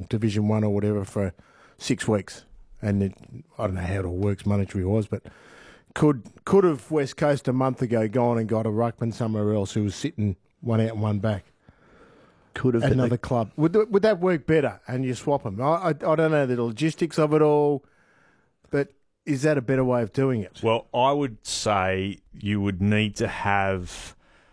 Division 1 or whatever for 6 weeks. And I don't know how it all works monetary-wise, but could have West Coast a month ago gone and got a ruckman somewhere else who was sitting one out and one back? Could have. At another club. Would that work better? And you swap them. I don't know the logistics of it all, but is that a better way of doing it? Well, I would say you would need to have...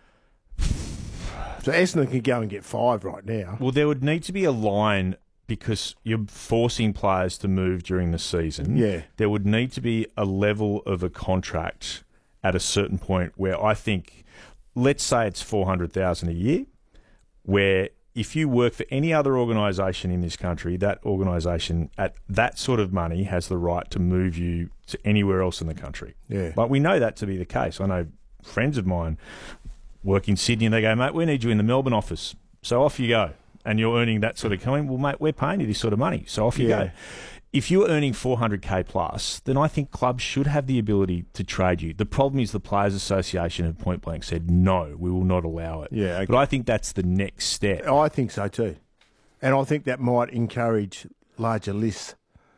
So Essendon can go and get 5 right now. Well, there would need to be a line because you're forcing players to move during the season. Yeah. There would need to be a level of a contract at a certain point where I think, let's say it's $400,000 a year, where if you work for any other organisation in this country, that organisation at that sort of money has the right to move you to anywhere else in the country. Yeah. But we know that to be the case. I know friends of mine work in Sydney and they go, mate, we need you in the Melbourne office. So off you go. And you're earning that sort of coming. Well, mate, we're paying you this sort of money. So off you go. If you're earning $400K plus, then I think clubs should have the ability to trade you. The problem is the Players Association have point blank said, no, we will not allow it. Yeah, okay. But I think that's the next step. I think so too. And I think that might encourage larger lists.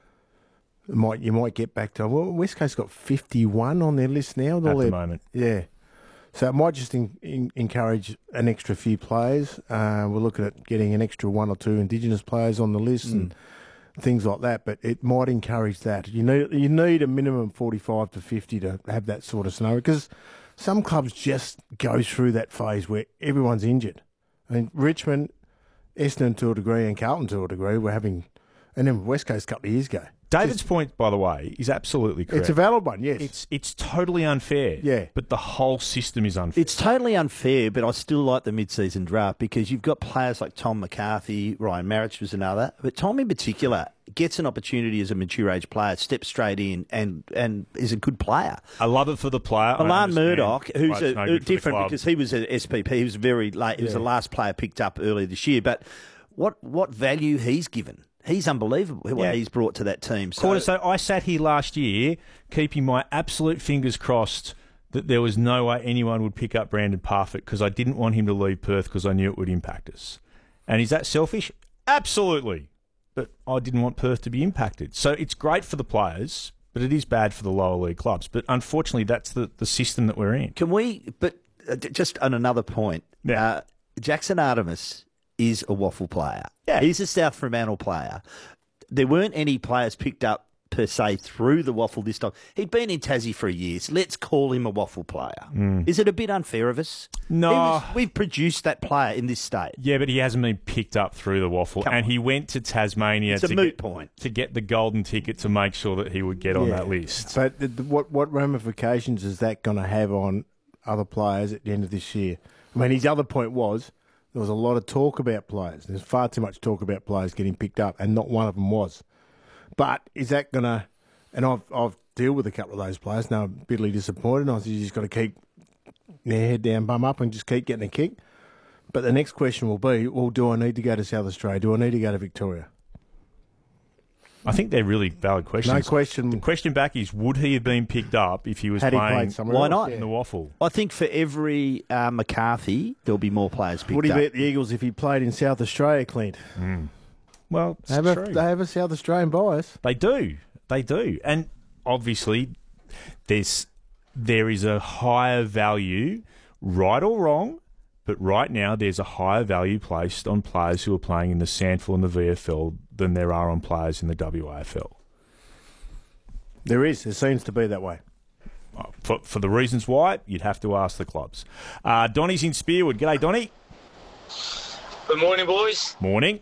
You might get back to... Well, West Coast got 51 on their list now. At the moment. Yeah. So it might just encourage an extra few players. We're looking at getting an extra 1 or 2 Indigenous players on the list and things like that. But it might encourage that. You need a minimum 45 to 50 to have that sort of scenario because some clubs just go through that phase where everyone's injured. I mean, Richmond, Essendon to a degree and Carlton to a degree were having... And then West Coast a couple of years ago. David's point, by the way, is absolutely correct. It's a valid one, yes. It's totally unfair. Yeah. But the whole system is unfair. It's totally unfair, but I still like the mid-season draft because you've got players like Tom McCarthy, Ryan Marich was another, but Tom in particular gets an opportunity as a mature age player, steps straight in and is a good player. I love it for the player. Milan Murdoch, who's different because because he was at SPP, he was very late. He was the last player picked up earlier this year, but what value he's given. He's unbelievable what he's brought to that team. So I sat here last year keeping my absolute fingers crossed that there was no way anyone would pick up Brandon Parfitt because I didn't want him to leave Perth because I knew it would impact us. And is that selfish? Absolutely. But I didn't want Perth to be impacted. So it's great for the players, but it is bad for the lower league clubs. But unfortunately, that's the system that we're in. Can we, but just on another point, Jackson Artemis is a waffle player. Yeah. He's a South Fremantle player. There weren't any players picked up, per se, through the waffle this time. He'd been in Tassie for years. Let's call him a waffle player. Is it a bit unfair of us? No. We've produced that player in this state. Yeah, but he hasn't been picked up through the waffle. And he went to Tasmania to get the golden ticket to make sure that he would get on that list. But what ramifications is that going to have on other players at the end of this year? I mean, his other point was... There was a lot of talk about players. There's far too much talk about players getting picked up, and not one of them was. But is that going to... And I've dealt with a couple of those players. Now, I'm bitterly disappointed. I said, you just got to keep their head down, bum up, and just keep getting a kick. But the next question will be, well, do I need to go to South Australia? Do I need to go to Victoria? I think they're really valid questions. No question. The question back is, would he have been picked up if he was playing somewhere Why else? not? in the waffle? I think for every McCarthy, there'll be more players picked up. Would he be at the Eagles if he played in South Australia, Clint? Well, it's They true. have a South Australian bias. They do. They do. And obviously, there is a higher value, right or wrong, but right now there's a higher value placed on players who are playing in the SANFL and the VFL than there are on players in the WAFL. There is. It seems to be that way. For the reasons why, you'd have to ask the clubs. Donnie's in Spearwood. G'day, Donnie. Good morning, boys. Morning.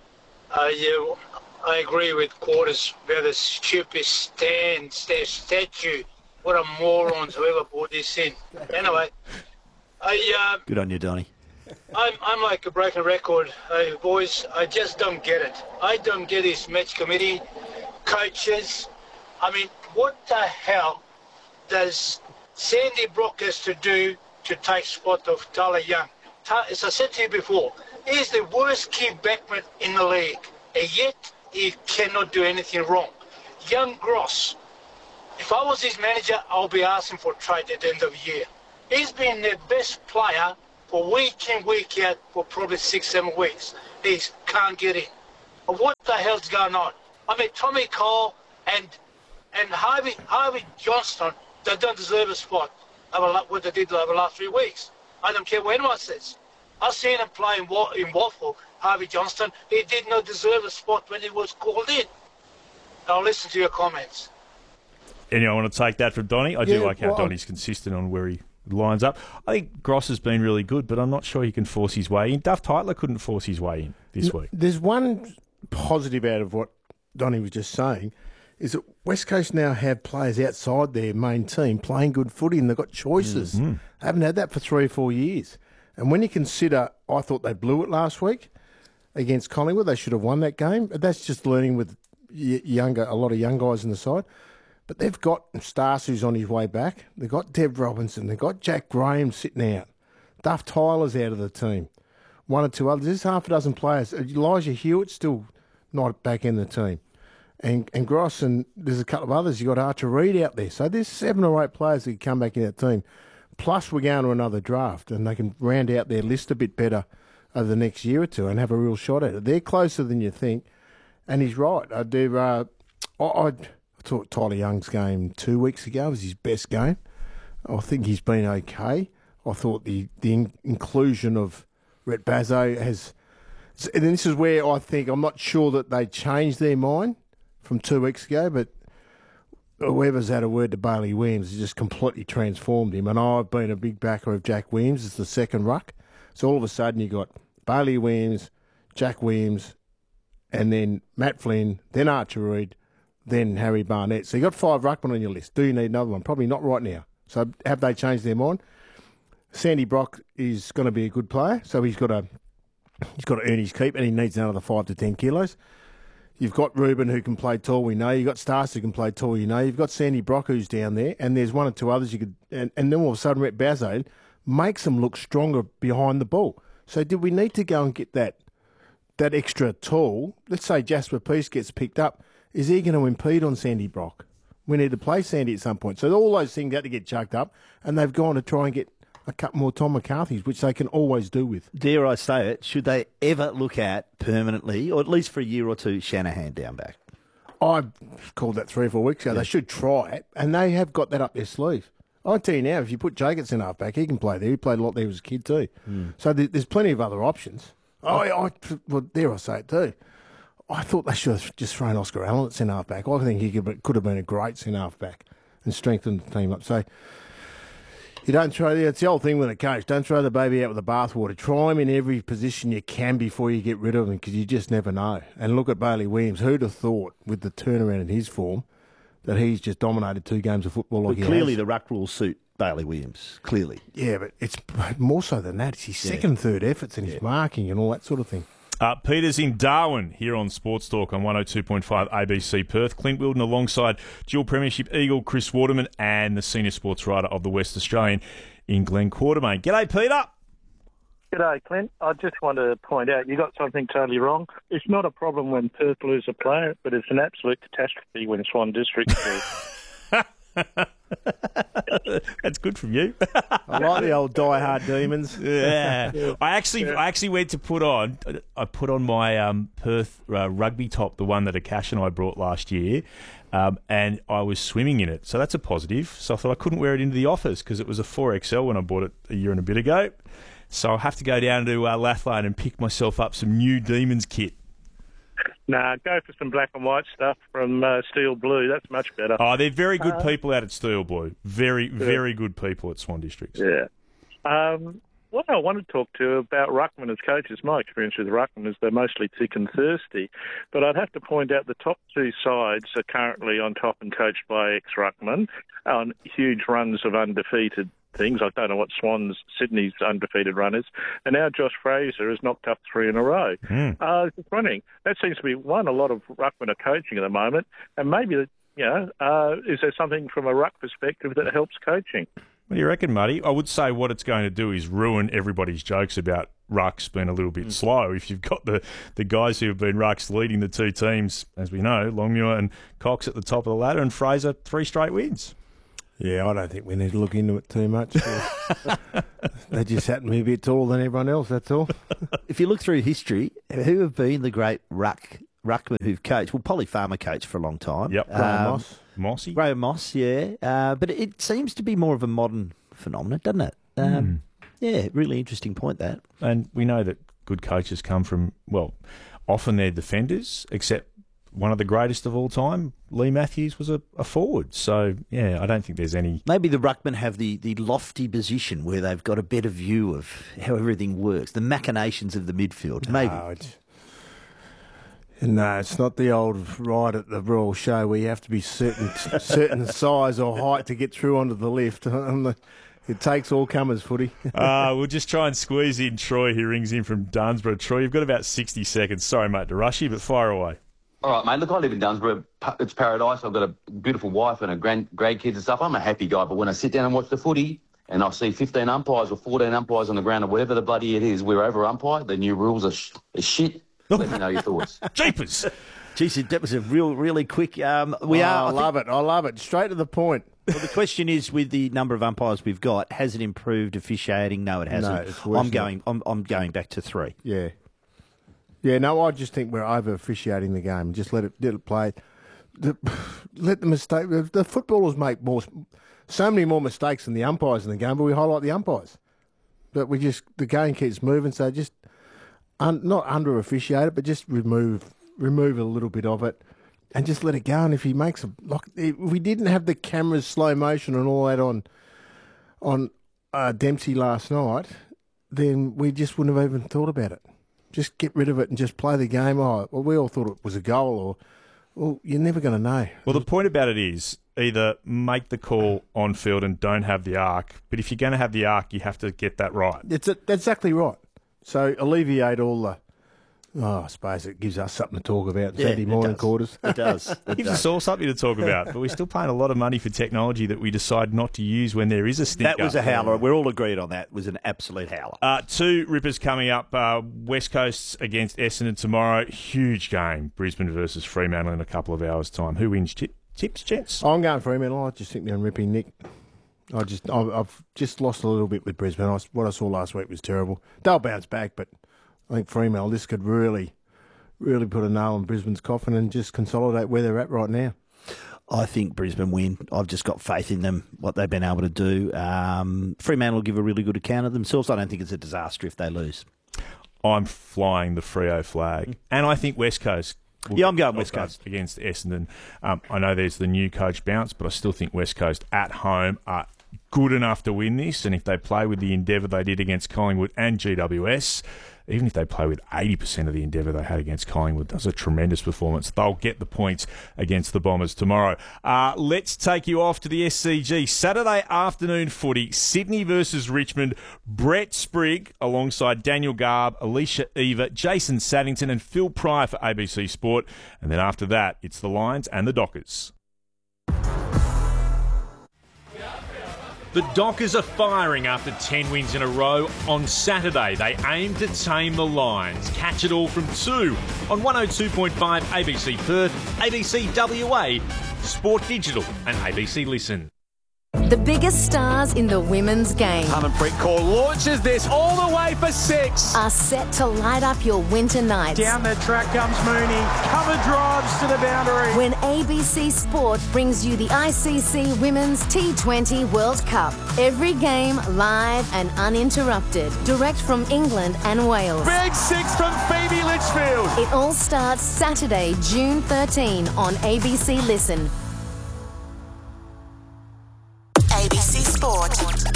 I agree with Quarters about the stupid statue. What a morons whoever brought this in. Anyway, Good on you, Donnie. I'm like a breaking record. Boys, I just don't get it. I don't get this match committee, coaches. I mean, what the hell does Sandy Brock has to do to take spot of Tyler Young? As I said to you before, he's the worst key backman in the league, and yet he cannot do anything wrong. Young Gross, if I was his manager, I'll be asking for a trade at the end of the year. He's been the best player for week in, week out for probably 6-7 weeks. He can't get in. What the hell's going on? I mean, Tommy Cole and Harvey Johnston, they don't deserve a spot over what they did over the last 3 weeks. I don't care what anyone says. I've seen him play in Waffle, Harvey Johnston. He did not deserve a spot when he was called in. I'll listen to your comments. Anyway, I want to take that from Donny. I do like how Donny's consistent on where he lines up. I think Gross has been really good, but I'm not sure he can force his way in. Duff Tytler couldn't force his way in this week. There's one positive out of what Donny was just saying, is that West Coast now have players outside their main team playing good footy, and they've got choices. They haven't had that for 3 or 4 years. And when you consider, I thought they blew it last week against Collingwood. They should have won that game. But that's just learning with a lot of young guys in the side. But they've got Stas, who's on his way back. They've got Dev Robinson. They've got Jack Graham sitting out. Duff Tyler's out of the team. 1 or 2 others. There's half a dozen players. Elijah Hewitt's still not back in the team. And Gross, and there's a couple of others. You've got Archer Reed out there. So there's 7 or 8 players that can come back in that team. Plus, we're going to another draft, and they can round out their list a bit better over the next year or two and have a real shot at it. They're closer than you think, and he's right. I thought Tyler Young's game 2 weeks ago was his best game. I think he's been okay. I thought the inclusion of Rhett Bazzo has... And this is where I think, I'm not sure that they changed their mind from 2 weeks ago, but whoever's had a word to Bailey Williams has just completely transformed him. And I've been a big backer of Jack Williams as the second ruck. So all of a sudden you got Bailey Williams, Jack Williams, and then Matt Flynn, then Archer Reed, then Harry Barnett. So you got 5 ruckmen on your list. Do you need another one? Probably not right now. So have they changed their mind? Sandy Brock is going to be a good player, so he's got to earn his keep, and he needs another 5 to 10 kilos. You've got Ruben, who can play tall, we know. You've got Stas, who can play tall, you know. You've got Sandy Brock, who's down there, and there's 1 or 2 others you could... And then all of a sudden, Rhett Bazzo makes them look stronger behind the ball. So did we need to go and get that extra tall? Let's say Jasper Peace gets picked up. Is he going to impede on Sandy Brock? We need to play Sandy at some point. So all those things had to get chucked up, and they've gone to try and get a couple more Tom McCarthy's, which they can always do with. Dare I say it, should they ever look at permanently, or at least for a year or two, Shanahan down back? I called that 3 or 4 weeks ago. Yeah. They should try it, and they have got that up their sleeve. I tell you now, if you put Jacobs in half back, he can play there. He played a lot there as a kid too. So there's plenty of other options. Well, dare I say it too. I thought they should have just thrown Oscar Allen at centre half back. I think he could have been a great centre half back and strengthened the team up. So you don't throw... It's the old thing with a coach. Don't throw the baby out with the bathwater. Try him in every position you can before you get rid of him, because you just never know. And look at Bailey Williams. Who'd have thought, with the turnaround in his form, that he's just dominated 2 games of football like he has? Clearly the ruck rules suit Bailey Williams. Clearly. Yeah, but it's more so than that. It's his second, third efforts and his marking and all that sort of thing. Peter's in Darwin here on Sports Talk on 102.5 ABC Perth. Clint Wilden alongside dual premiership Eagle Chris Waterman and the senior sports writer of the West Australian in Glenn Quartermain. G'day, Peter. G'day, Clint. I just want to point out you got something totally wrong. It's not a problem when Perth lose a player, but it's an absolute catastrophe when Swan District lose. That's good from you. I like the old die-hard demons. Yeah. I actually went to put on my Perth rugby top, the one that Akash and I brought last year, and I was swimming in it. So that's a positive. So I thought I couldn't wear it into the office because it was a 4XL when I bought it a year and a bit ago. So I'll have to go down to Lathlane and pick myself up some new Demons kit. Nah, go for some black and white stuff from Steel Blue. That's much better. Oh, they're very good people out at Steel Blue. Very, very good people at Swan Districts. Yeah. What I want to talk to about ruckman as coaches, my experience with ruckman is they're mostly thick and thirsty. But I'd have to point out the top 2 sides are currently on top and coached by ex-ruckmen on huge runs of undefeated things. I don't know what Sydney's undefeated run is. And now Josh Fraser has knocked up 3 in a row. Just running. That seems to be, a lot of ruckmen are coaching at the moment. And maybe, is there something from a ruck perspective that helps coaching? What do you reckon, Muddy? I would say what it's going to do is ruin everybody's jokes about rucks being a little bit slow. If you've got the guys who have been rucks leading the 2 teams, as we know, Longmuir and Cox at the top of the ladder, and Fraser 3 straight wins. Yeah, I don't think we need to look into it too much. They just happen to be a bit taller than everyone else, that's all. If you look through history, who have been the great ruck ruckman who've coached. Well, Polly Farmer coached for a long time. Yep. Graham Mossy. Graham Moss, yeah. But it seems to be more of a modern phenomenon, doesn't it? Yeah, really interesting point, that. And we know that good coaches come from, well, often they're defenders, except one of the greatest of all time, Lee Matthews, was a forward. So, yeah, I don't think there's any... Maybe the ruckmen have the lofty position where they've got a better view of how everything works, the machinations of the midfield. Maybe. No, it's not the old ride at the Royal Show where you have to be certain size or height to get through onto the lift. It takes all comers, footy. We'll just try and squeeze in Troy. He rings in from Dunsborough. Troy, you've got about 60 seconds. Sorry, mate, to rush you, but fire away. All right, mate. Look, I live in Dunsborough. It's paradise. I've got a beautiful wife and a grandkids and stuff. I'm a happy guy, but when I sit down and watch the footy and I see 15 umpires or 14 umpires on the ground or whatever the bloody it is, we're over umpire, the new rules are shit. Let me know your thoughts. Jeepers! Jeez, that was a really quick... I love it. Straight to the point. Well, the question is, with the number of umpires we've got, has it improved officiating? No, it hasn't. No, it's worse. I'm going back to 3. Yeah. Yeah, no, I just think we're over officiating the game. Just let it play. Let the mistake. The footballers make so many more mistakes than the umpires in the game, but we highlight the umpires. But the game keeps moving, so just not under officiate it, but just remove a little bit of it. And just let it go. And if he makes if we didn't have the cameras, slow motion, and all that on Dempsey last night, then we just wouldn't have even thought about it. Just get rid of it and just play the game. Oh, well, we all thought it was a goal, well, you're never going to know. Well, the point about it is either make the call on field and don't have the arc, but if you're going to have the arc, you have to get that right. That's exactly right. So alleviate all the. I suppose it gives us something to talk about Saturday morning quarters. It does. It gives us all something to talk about, but we're still paying a lot of money for technology that we decide not to use when there is a stinker. That was a howler. We're all agreed on that. It was an absolute howler. 2 rippers coming up. West Coast against Essendon tomorrow. Huge game. Brisbane versus Fremantle in a couple of hours' time. Who wins? Tips, gents? I'm going Fremantle. I just think they're ripping Nick. I've just lost a little bit with Brisbane. What I saw last week was terrible. They'll bounce back, but I think Fremantle, this could really put a nail in Brisbane's coffin and just consolidate where they're at right now. I think Brisbane win. I've just got faith in them, what they've been able to do. Fremantle will give a really good account of themselves. I don't think it's a disaster if they lose. I'm flying the Freo flag. And I think West Coast. I'm going West Coast against Essendon. I know there's the new coach bounce, but I still think West Coast at home are good enough to win this. And if they play with the endeavour they did against Collingwood and GWS, even if they play with 80% of the endeavour they had against Collingwood, that's a tremendous performance. They'll get the points against the Bombers tomorrow. Let's take you off to the SCG. Saturday afternoon footy, Sydney versus Richmond. Brett Sprigg alongside Daniel Garb, Alicia Eva, Jason Saddington and Phil Pryor for ABC Sport. And then after that, it's the Lions and the Dockers. The Dockers are firing after 10 wins in a row. On Saturday, they aim to tame the Lions. Catch it all from 2 on 102.5 ABC Perth, ABC WA, Sport Digital and ABC Listen. The biggest stars in the women's game Harmanpreet Kaur launches this all the way for 6. are set to light up your winter nights. Down the track comes Mooney. Cover drives to the boundary. When ABC Sport brings you the ICC Women's T20 World Cup. Every game live and uninterrupted. Direct from England and Wales. Big 6 from Phoebe Litchfield. It all starts Saturday, June 13 on ABC Listen. ABC Sport.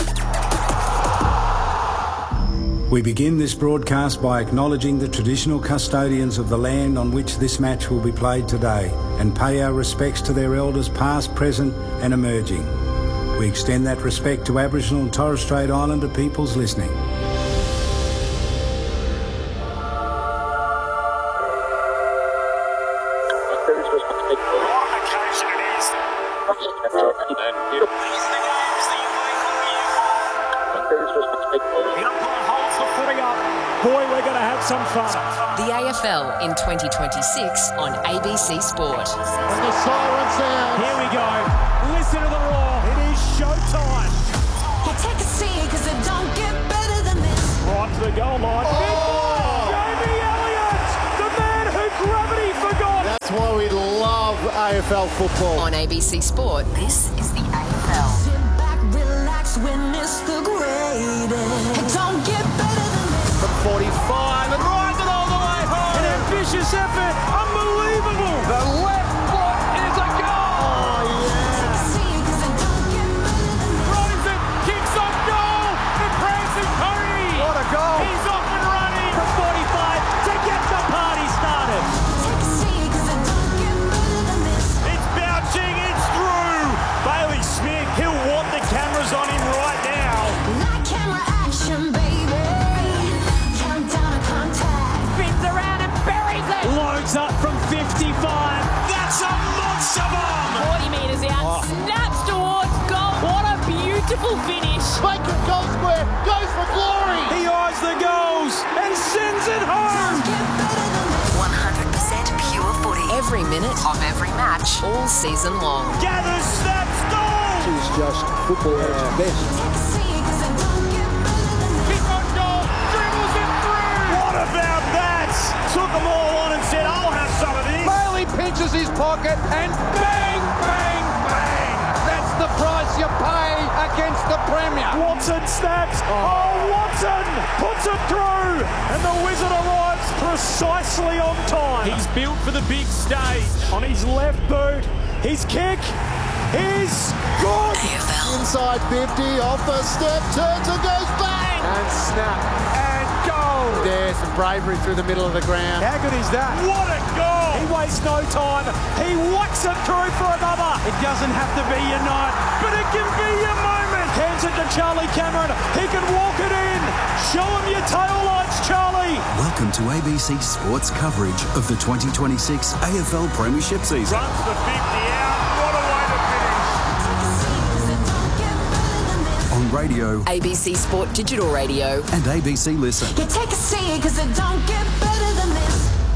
We begin this broadcast by acknowledging the traditional custodians of the land on which this match will be played today and pay our respects to their elders past, present and emerging. We extend that respect to Aboriginal and Torres Strait Islander peoples listening. Some fun. The AFL in 2026 on ABC Sport. And the silence sound. Here we go. Listen to the roar. It is showtime. You take a seat because it don't get better than this. Right to the goal line. Big boy, Jamie Elliott, the man who gravity forgot. AFL football. On ABC Sport, this is the AFL. Sit back, relax, witness the greatest. It don't get better than this. From 45 and rides it all the way home. An ambitious effort. Unbelievable. The left foot is a goal. Oh, yeah. See, 'cause it don't get better than this. Throws it, kicks on goal. The Prancing Pony. What a goal. He's off and running from 45 to get the party started. See, 'cause it don't get better than this. It's bouncing, it's through. Bailey Smith, he'll want the cameras on him right now. Like camera action, baby. Countdown to contact. Spins around and buries it. Loads up from 55. That's a monster bomb. 40 metres out. Snaps towards goal. What a beautiful finish. Bacon goal square, goes for glory. He eyes the goals and sends it home. Get better than this. 100% pure footy. Every minute of every match, all season long. Gathers, snaps, goal. It's just football at its best. See, 'cause it don't get better than this. Kick on goal, dribbles it through. What about that? Took them all on and said, I'll have some of this. Bailey pinches his pocket and bang, bang, bang. That's the price you pay against the Premier. Watson snaps. Oh, Watson puts it through. And the Wizard arrives precisely on time. He's built for the big stage. On his left boot, his kick is good. AFL. Inside 50, off a step, turns and goes bang. And snap. And goal. There's some bravery through the middle of the ground. How good is that? What a goal! He wastes no time. He whacks it through for another. It doesn't have to be your night, but it can be your moment. Hands it to Charlie Cameron. He can walk it in. Show him your tail lights, Charlie. Welcome to ABC Sports coverage of the 2026 AFL Premiership season. Runs the 50 out. What a way to finish. See, 'cause it don't get better than this. On radio ABC Sport Digital Radio. and ABC Listen. You take a seat, 'cause it don't get better than this.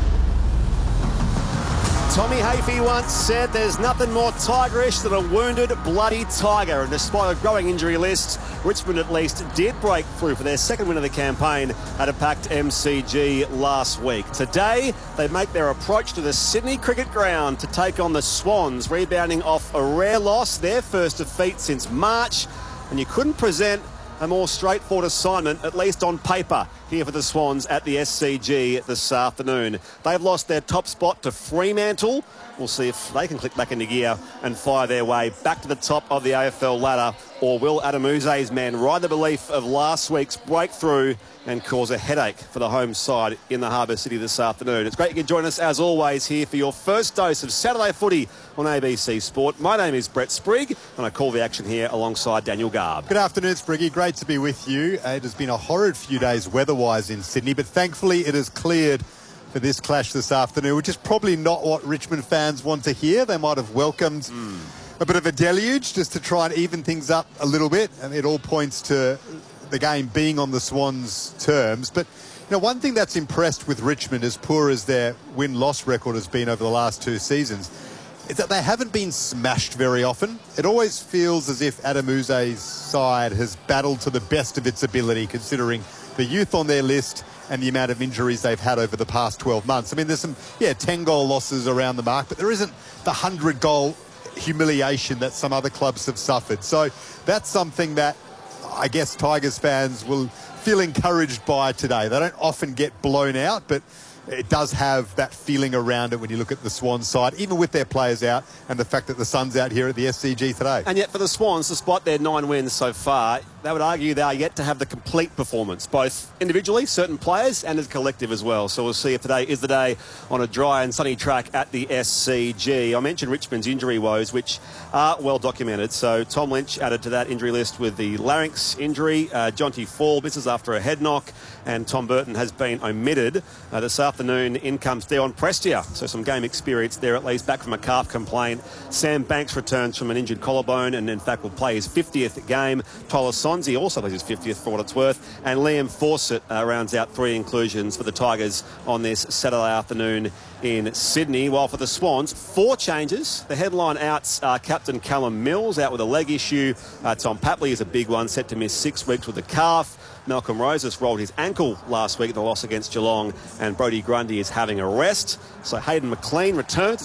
Tommy Hafey once said there's nothing more tigerish than a wounded, bloody tiger. And despite a growing injury list, Richmond at least did break through for their second win of the campaign at a packed MCG last week. Today, they make their approach to the Sydney Cricket Ground to take on the Swans, rebounding off a rare loss, their first defeat since March. And you couldn't present a more straightforward assignment, at least on paper, here for the Swans at the SCG this afternoon. They've lost their top spot to Fremantle. We'll see if they can click back into gear and fire their way back to the top of the AFL ladder, or will Adam Uze's men ride the belief of last week's breakthrough and cause a headache for the home side in the Harbour City this afternoon. It's great you can join us, as always, here for your first dose of Saturday footy on ABC Sport. My name is Brett Sprigg, and I call the action here alongside Daniel Garb. Good afternoon, Spriggy. Great to be with you. It has been a horrid few days weather-wise in Sydney, but thankfully it has cleared for this clash this afternoon, which is probably not what Richmond fans want to hear. They might have welcomed a bit of a deluge just to try and even things up a little bit, and it all points to the game being on the Swans' terms. But you know, one thing that's impressed with Richmond, as poor as their win-loss record has been over the last two seasons, is that they haven't been smashed very often. It always feels as if Adam Uze's side has battled to the best of its ability, considering the youth on their list and the amount of injuries they've had over the past 12 months. I mean, there's some, 10-goal losses around the mark, but there isn't the 100-goal humiliation that some other clubs have suffered. So that's something that I guess Tigers fans will feel encouraged by today. They don't often get blown out, but it does have that feeling around it when you look at the Swans side, even with their players out and the fact that the sun's out here at the SCG today. And yet for the Swans, despite their 9 wins so far, they would argue they are yet to have the complete performance, both individually, certain players, and as a collective as well. So we'll see if today is the day on a dry and sunny track at the SCG. I mentioned Richmond's injury woes, which are well documented. So Tom Lynch added to that injury list with the larynx injury. Jonty Fall misses after a head knock, and Tom Burton has been omitted. This afternoon, in comes Dion Prestia. So some game experience there, at least, back from a calf complaint. Sam Banks returns from an injured collarbone and, in fact, will play his 50th game. Tyler Sonsie also plays his 50th for what it's worth. And Liam Fawcett rounds out 3 inclusions for the Tigers on this Saturday afternoon in Sydney. While for the Swans, 4 changes. The headline outs are Captain Callum Mills out with a leg issue. Tom Papley is a big one, set to miss 6 weeks with a calf. Malcolm Roses rolled his ankle last week in the loss against Geelong, and Brodie Grundy is having a rest. So Hayden McLean returns to